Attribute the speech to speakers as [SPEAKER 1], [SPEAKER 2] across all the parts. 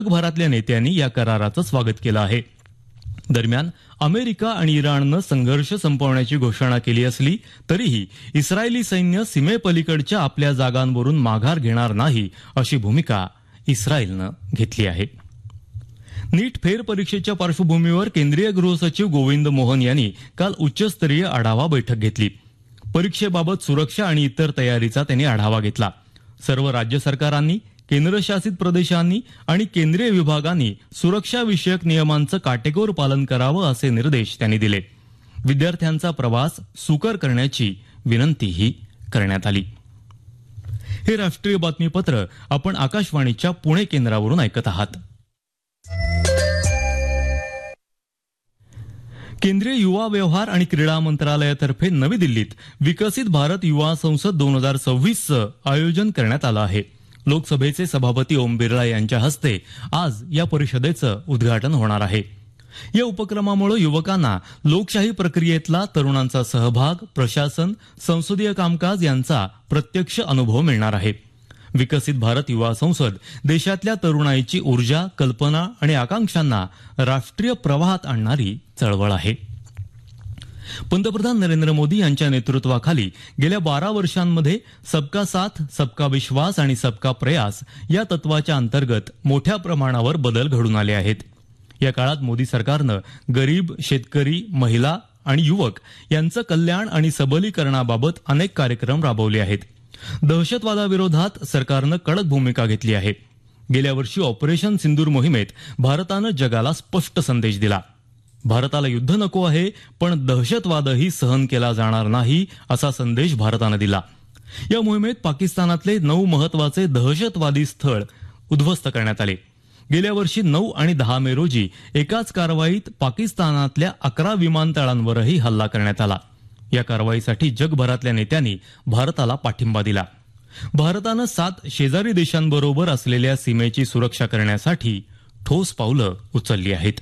[SPEAKER 1] जगभरातल्या नेत्यांनी या कराराचं स्वागत केलं आहे. दरम्यान अमेरिका आणि इराणनं संघर्ष संपवण्याची घोषणा केली असली तरीही इस्रायली सैन्य सीमेपलीकडच्या आपल्या जागांवरून माघार घेणार नाही अशी भूमिका इस्रायलनं घेतली आहे. नीट फेरपरीक्षेच्या पार्श्वभूमीवर केंद्रीय गृहसचिव गोविंद मोहन यांनी काल उच्चस्तरीय आढावा बैठक घेतली. परीक्षेबाबत सुरक्षा आणि इतर तयारीचा त्यांनी आढावा घेतला. सर्व राज्य सरकारांनी, केंद्रशासित प्रदेशांनी आणि केंद्रीय विभागांनी सुरक्षाविषयक नियमांचं काटेकोर पालन करावं असे निर्देश त्यांनी दिले. विद्यार्थ्यांचा प्रवास सुकर करण्याची विनंतीही करण्यात आली. हे राष्ट्रीय बातमीपत्र आपण आकाशवाणीच्या पुणे केंद्रावरून ऐकत आहात. केंद्रीय युवा व्यवहार आणि क्रीडा मंत्रालयातर्फे नवी दिल्लीत विकसित भारत युवा संसद 2026चं आयोजन करण्यात आलं आहे. लोकसभेचे सभापती ओम बिर्ला यांच्या हस्ते आज या परिषदेचं उद्घाटन होणार आहे. या उपक्रमामुळे युवकांना लोकशाही प्रक्रियेतला तरुणांचा सहभाग, प्रशासन, संसदीय कामकाज यांचा प्रत्यक्ष अनुभव मिळणार आहे. विकसित भारत युवा संसद देशातल्या तरुणाईची ऊर्जा, कल्पना आणि आकांक्षांना राष्ट्रीय प्रवाहात आणणारी चळवळ आहे. पंतप्रधान नरेंद्र मोदी यांच्या नेतृत्वाखाली गेल्या 12 वर्षांमध्ये सबका साथ, सबका विश्वास आणि सबका प्रयास या तत्वाच्या अंतर्गत मोठ्या प्रमाणावर बदल घडून आले आहेत. या काळात मोदी सरकारनं गरीब, शेतकरी, महिला आणि युवक यांचं कल्याण आणि सबलीकरणाबाबत अनेक कार्यक्रम राबवले आहेत. दहशतवादाविरोधात सरकारनं कडक भूमिका घेतली आहे. गेल्या वर्षी ऑपरेशन सिंदूर मोहिमेत भारतानं जगाला स्पष्ट संदेश दिला. भारताला युद्ध नको आहे, पण दहशतवादही सहन केला जाणार नाही असा संदेश भारतानं दिला. या मोहिमेत पाकिस्तानातले 9 महत्वाचे दहशतवादी स्थळ उद्ध्वस्त करण्यात आले. गेल्या वर्षी 9 आणि 10 मे रोजी एकाच कारवाईत पाकिस्तानातल्या 11 विमानतळांवरही हल्ला करण्यात आला. या कारवाईसाठी जगभरातल्या नेत्यांनी भारताला पाठिंबा दिला. भारतानं 7 शेजारी देशांबरोबर असलेल्या सीमेची सुरक्षा करण्यासाठी ठोस पावलं उचलली आहेत.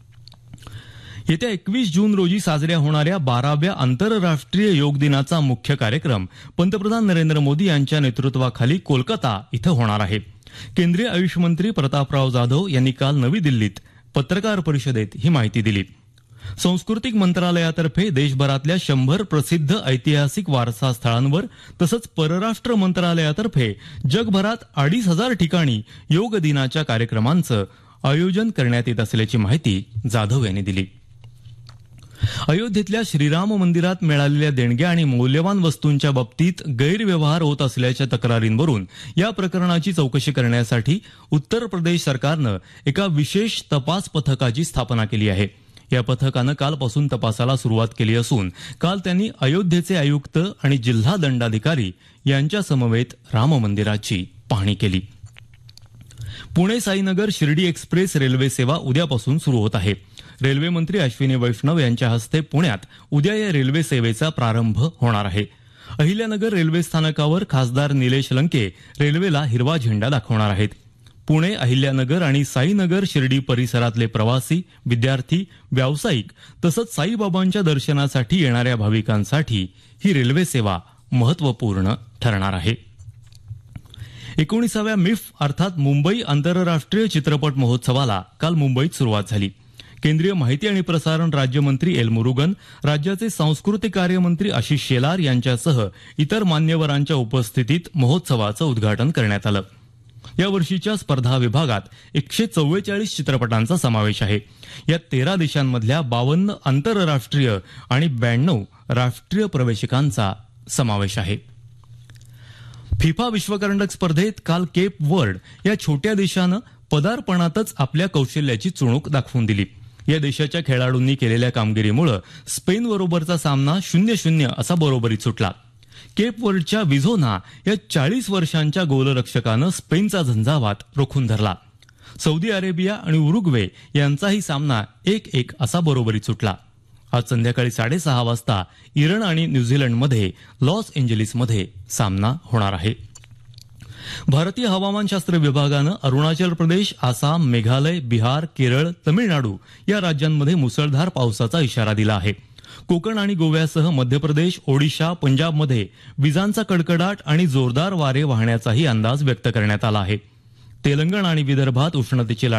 [SPEAKER 1] येत्या 21 जून रोजी साजऱ्या होणाऱ्या 12व्या आंतरराष्ट्रीय योग दिनाचा मुख्य कार्यक्रम पंतप्रधान नरेंद्र मोदी यांच्या नेतृत्वाखाली कोलकाता इथं होणार आहे. केंद्रीय आयुष मंत्री प्रतापराव जाधव यांनी काल नवी दिल्लीत पत्रकार परिषदेत ही माहिती दिली. सांस्कृतिक मंत्रालयातर्फे देशभरातल्या 100 प्रसिद्ध ऐतिहासिक वारसा स्थळांवर तसंच परराष्ट्र मंत्रालयातर्फे जगभरात 2,500 ठिकाणी योग दिनाच्या कार्यक्रमांचं आयोजन करण्यात येत असल्याची माहिती जाधव यांनी दिली. अयोध्येतल्या श्रीराम मंदिरात मिळालेल्या देणग्या आणि मौल्यवान वस्तूंच्या बाबतीत गैरव्यवहार होत असल्याच्या तक्रारींवरून या प्रकरणाची चौकशी करण्यासाठी उत्तर प्रदेश सरकारनं एका विशेष तपास पथकाची स्थापना केली आहे. या पथकानं कालपासून तपासाला सुरुवात केली असून काल त्यांनी अयोध्येचे आयुक्त आणि जिल्हा दंडाधिकारी यांच्या समवेत राम मंदिराची पाहणी केली. पुणे साईनगर शिर्डी एक्सप्रेस रेल्वे सेवा उद्यापासून सुरू होत आहे. रेल्वे मंत्री अश्विनी वैष्णव यांच्या हस्ते पुण्यात उद्या या रेल्वे सेवेचा प्रारंभ होणार आहे. अहिल्यानगर रेल्वे स्थानकावर खासदार निलेश लंके रेल्वेला हिरवा झेंडा दाखवणार आहेत. पुणे, अहिल्यानगर आणि साईनगर शिर्डी परिसरातले प्रवासी, विद्यार्थी, व्यावसायिक तसंच साईबाबांच्या दर्शनासाठी येणाऱ्या भाविकांसाठी ही रेल्वे सेवा महत्वपूर्ण ठरणार आहे. 19व्या मिफ अर्थात मुंबई आंतरराष्ट्रीय चित्रपट महोत्सवाला काल मुंबईत सुरुवात झाली. केंद्रीय माहिती आणि प्रसारण राज्यमंत्री एल मुरुगन, राज्याचे सांस्कृतिक कार्यमंत्री आशिष शेलार यांच्यासह इतर मान्यवरांच्या उपस्थितीत महोत्सवाचं उद्घाटन करण्यात आलं. या वर्षीच्या स्पर्धा विभागात 144 चित्रपटांचा समावेश आहे. यात 13 देशांमधल्या 52 आंतरराष्ट्रीय आणि 92 राष्ट्रीय प्रवेशिकांचा समावेश आहे. फिफा विश्वकरंडक स्पर्धेत काल केप वर्ड या छोट्या देशानं पदार्पणातच आपल्या कौशल्याची चुणूक दाखवून दिली. या देशाच्या खेळाडूंनी केलेल्या कामगिरीमुळे स्पेनबरोबरचा सामना 0-0 असा बरोबरीत सुटला. केप वर्ल्डच्या विझोना या 40 वर्षांच्या गोलरक्षकानं स्पेनचा झंझावात रोखून धरला. सौदी अरेबिया आणि उरुग्वे यांचाही सामना 1-1 असा बरोबरीत सुटला. आज संध्याकाळी 6:30 वाजता इराण आणि न्यूझीलंडमध्ये लॉस एंजेलिसमध्ये सामना होणार आहे. भारतीय हवामानशास्त्र विभागानं अरुणाचल प्रदेश, आसाम, मेघालय, बिहार, केरळ, तमिळनाडू या राज्यांमध्ये मुसळधार पावसाचा इशारा दिला आहे. कोकण आणि गोव्यासह मध्य प्रदेश, ओडिशा, पंजाबमध्ये विजांचा कडकडाट आणि जोरदार वारे वाहण्याचाही अंदाज व्यक्त करण्यात आला आहे. तेलंगण आणि विदर्भात उष्णतेची लाट